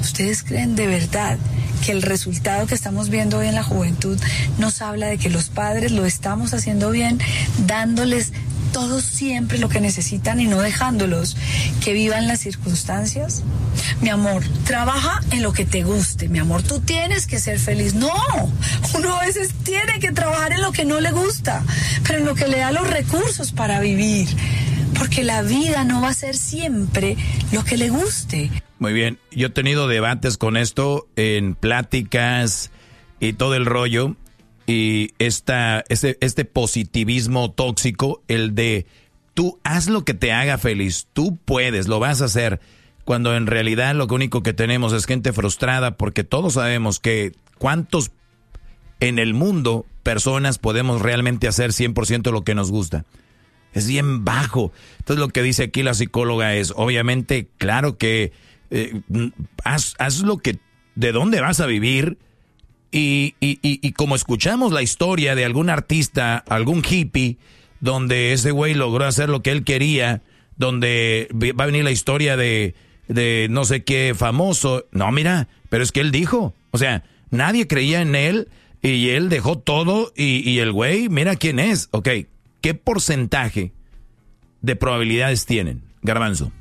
¿Ustedes creen de verdad que el resultado que estamos viendo hoy en la juventud nos habla de que los padres lo estamos haciendo bien, dándoles todos siempre lo que necesitan y no dejándolos que vivan las circunstancias? Mi amor, trabaja en lo que te guste, mi amor, tú tienes que ser feliz. No, uno a veces tiene que trabajar en lo que no le gusta, pero en lo que le da los recursos para vivir, porque la vida no va a ser siempre lo que le guste. Muy bien, yo he tenido debates con esto en pláticas y todo el rollo. Y este positivismo tóxico, el de tú haz lo que te haga feliz, tú puedes, lo vas a hacer, cuando en realidad lo único que tenemos es gente frustrada, porque todos sabemos que cuántos en el mundo personas podemos realmente hacer 100% lo que nos gusta. Es bien bajo. Entonces lo que dice aquí la psicóloga es, obviamente, claro que haz lo que, de dónde vas a vivir. Y como escuchamos la historia de algún artista, algún hippie, donde ese güey logró hacer lo que él quería, donde va a venir la historia de no sé qué famoso. No, mira, pero es que él dijo, o sea, nadie creía en él y él dejó todo y el güey, mira quién es. Ok, ¿qué porcentaje de probabilidades tienen, Garbanzo?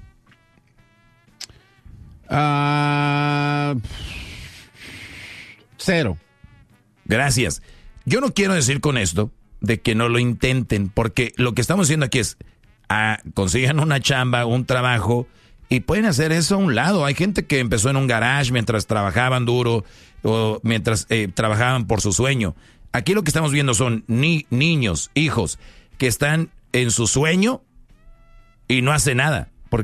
0. Gracias. Yo no quiero decir con esto de que no lo intenten, porque lo que estamos haciendo aquí es consigan una chamba, un trabajo, y pueden hacer eso a un lado. Hay gente que empezó en un garage mientras trabajaban duro o mientras trabajaban por su sueño. Aquí lo que estamos viendo son niños, hijos, que están en su sueño y no hacen nada.